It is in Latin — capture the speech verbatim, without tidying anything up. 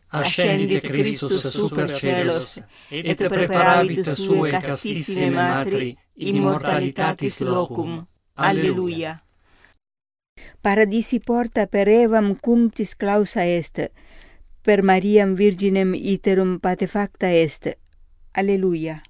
ascendit Christus super caelos, et preparavit suae castissime matri immortalitatis locum. Alleluia. Paradisi porta per Evam cunctis clausa est, per Mariam virginem iterum patefacta est. Alleluia.